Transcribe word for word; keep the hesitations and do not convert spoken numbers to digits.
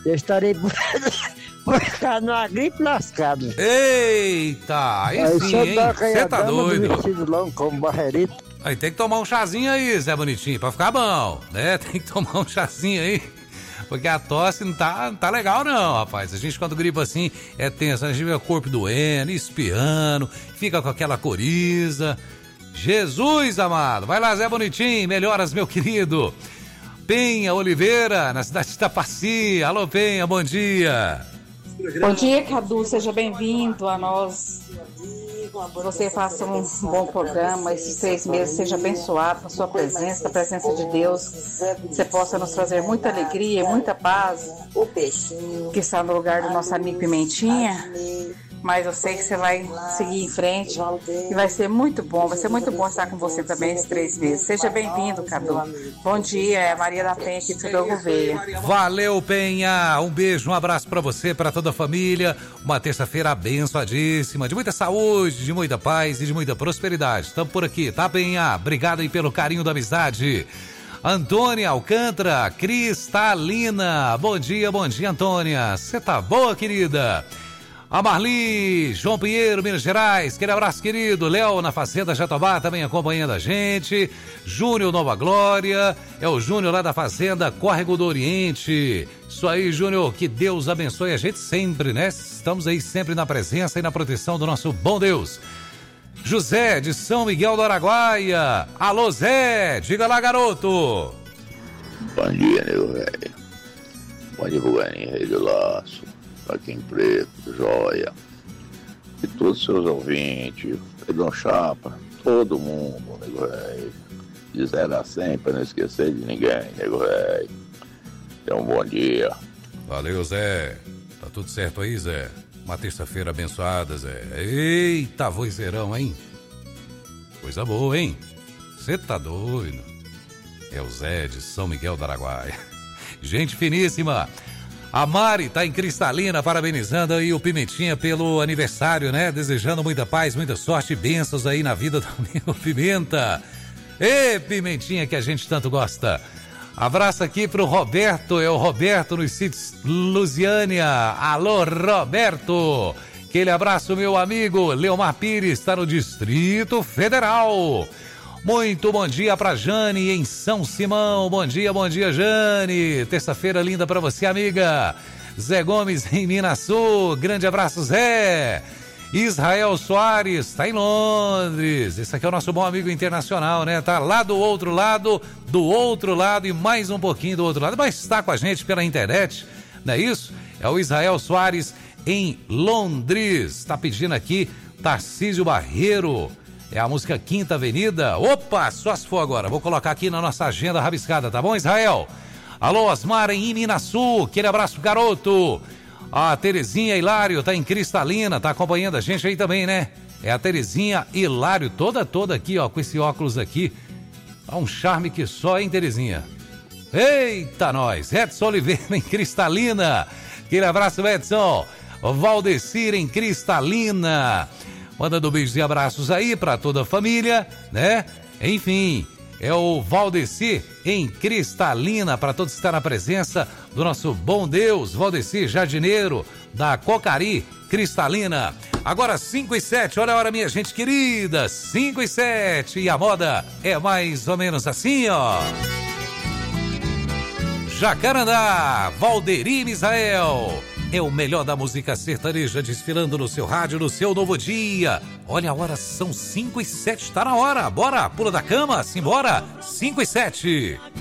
eu estarei buscando uma gripe lascada. Eita, aí, aí sim, hein? Você tá doido? Vestido longo como barreirito. Aí tem que tomar um chazinho aí, Zé Bonitinho, pra ficar bom, né? Tem que tomar um chazinho aí, porque a tosse não tá, não tá legal não, rapaz. A gente quando gripa assim é tenso, a gente vê o corpo doendo, espiando, fica com aquela coriza. Jesus amado, vai lá, Zé Bonitinho, melhoras, meu querido. Penha Oliveira, na cidade de Itapaci. Alô, Penha, bom dia. Bom dia, Cadu, seja bem-vindo a nós. Você faça um bom programa, esses três meses seja abençoado com a sua presença, a presença de Deus. Você possa nos trazer muita alegria, muita paz, que está no lugar do nosso amigo Pimentinha. Mas eu sei que você vai seguir em frente e vai ser muito bom, vai ser muito bom estar com você também esses três meses. Seja bem-vindo, Cadu. Bom dia, é Maria da Penha aqui de Cidade Gouveia. Valeu, Penha. Um beijo, um abraço pra você, pra toda a família. Uma terça-feira abençoadíssima, de muita saúde, de muita paz e de muita prosperidade. Estamos por aqui, tá, Penha? Obrigado aí pelo carinho da amizade. Antônia Alcântara, Cristalina. Bom dia, bom dia, Antônia. Você tá boa, querida? A Marli, João Pinheiro, Minas Gerais, aquele abraço, querido. Léo na Fazenda Jatobá também acompanhando a gente. Júnior Nova Glória, é o Júnior lá da Fazenda Córrego do Oriente. Isso aí, Júnior, que Deus abençoe a gente sempre, né? Estamos aí sempre na presença e na proteção do nosso bom Deus. José de São Miguel do Araguaia. Alô, Zé, diga lá, garoto. Bom dia, meu velho. Bom dia, Buganinho, Rei do Laço. Aqui Preto, Joia, e todos os seus ouvintes, Pedrão Chapa, todo mundo, nego velho, de zero a cem, para não esquecer de ninguém, nego velho. Tenha um bom dia. Valeu, Zé. Tá tudo certo aí, Zé? Uma terça-feira abençoada, Zé. Eita, vozeirão, hein? Coisa boa, hein? Você tá doido? É o Zé de São Miguel do Araguaia. Gente finíssima. A Mari tá em Cristalina, parabenizando aí o Pimentinha pelo aniversário, né? Desejando muita paz, muita sorte e bênçãos aí na vida do amigo Pimenta. Ê, Pimentinha, que a gente tanto gosta. Abraço aqui pro Roberto, é o Roberto nos sítios Lusiânia. Alô, Roberto. Aquele abraço, meu amigo. Leomar Pires está no Distrito Federal. Muito bom dia pra Jane em São Simão. Bom dia, bom dia, Jane. Terça-feira linda pra você, amiga. Zé Gomes em Minas Sul. Grande abraço, Zé. Israel Soares, tá em Londres. Esse aqui é o nosso bom amigo internacional, né? Tá lá do outro lado, do outro lado e mais um pouquinho do outro lado. Mas está com a gente pela internet, não é isso? É o Israel Soares em Londres. Tá pedindo aqui Tarcísio Barreiro. É a música Quinta Avenida. Opa, só se for agora. Vou colocar aqui na nossa agenda rabiscada, tá bom, Israel? Alô, Osmar em Minas Sul. Aquele abraço, garoto. A Terezinha Hilário tá em Cristalina, tá acompanhando a gente aí também, né? É a Terezinha Hilário, toda, toda aqui, ó, com esse óculos aqui. Dá um charme que só, hein, Terezinha? Eita, nós. Edson Oliveira em Cristalina. Aquele abraço, Edson. Valdecir em Cristalina. Mandando beijos e abraços aí pra toda a família, né? Enfim, é o Valdecir em Cristalina, para todos que estão na presença do nosso bom Deus, Valdecir Jardineiro, da Cocari, Cristalina. Agora cinco e sete, olha a hora, minha gente querida, cinco e sete, e a moda é mais ou menos assim, ó. Jacarandá, Valderi Misael. É o melhor da música sertaneja desfilando no seu rádio, no seu novo dia. Olha a hora, são cinco e sete, tá na hora. Bora, pula da cama, simbora. cinco e sete.